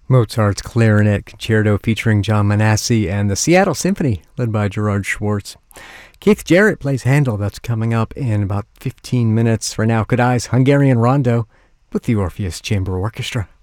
Mozart's Clarinet Concerto featuring John Manassi, and the Seattle Symphony led by Gerard Schwartz. Keith Jarrett plays Handel. That's coming up in about 15 minutes. For now, Kodály's Hungarian Rondo with the Orpheus Chamber Orchestra.